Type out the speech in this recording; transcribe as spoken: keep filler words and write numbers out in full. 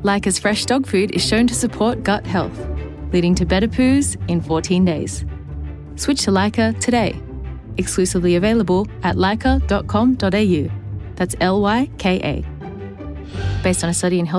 Lyca's fresh dog food is shown to support gut health, leading to better poos in fourteen days. Switch to Lyca today. Exclusively available at lyca dot com dot a u. That's L Y K A. Based on a study in health